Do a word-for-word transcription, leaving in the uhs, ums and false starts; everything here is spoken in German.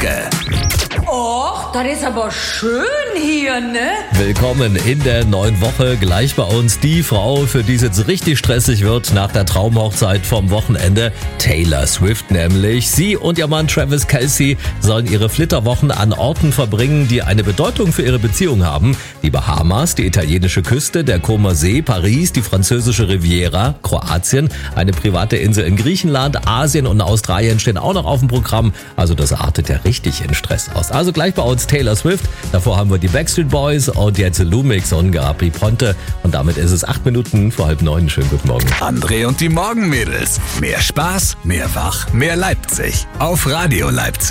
Frage. Och, das ist aber schön hier, ne? Willkommen in der neuen Woche. Gleich bei uns die Frau, für die es jetzt richtig stressig wird nach der Traumhochzeit vom Wochenende. Taylor Swift nämlich. Sie und ihr Mann Travis Kelce sollen ihre Flitterwochen an Orten verbringen, die eine Bedeutung für ihre Beziehung haben. Die Bahamas, die italienische Küste, der Comer See, Paris, die französische Riviera, Kroatien, eine private Insel in Griechenland, Asien und Australien stehen auch noch auf dem Programm. Also das artet ja richtig in Stress aus. Also gleich bei uns Taylor Swift. Davor haben wir die Backstreet Boys und jetzt Lumix und Gabri Ponte. Und damit ist es acht Minuten vor halb neun. Schönen guten Morgen. André und die Morgenmädels. Mehr Spaß, mehr Wach, mehr Leipzig. Auf Radio Leipzig.